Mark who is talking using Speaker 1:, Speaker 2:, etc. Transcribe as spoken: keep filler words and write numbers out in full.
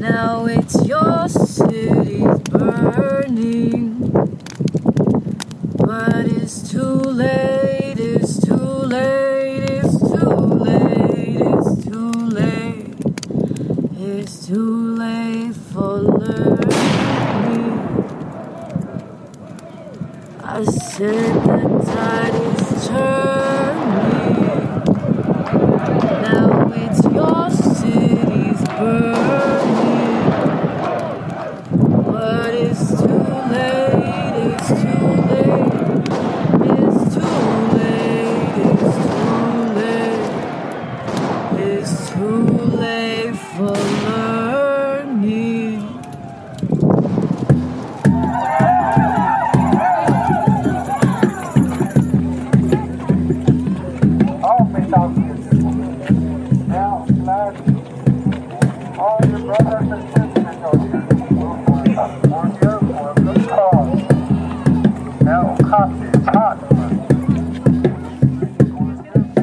Speaker 1: Now it's your city's burning, but it's too late, it's too late, it's too late, it's too late, it's too late for learning. I said the tide is turning, now it's your city's burning, but it's too late, it's too late, it's too late, it's too late, it's too late for learning.
Speaker 2: Now, tonight, all your brothers and sisters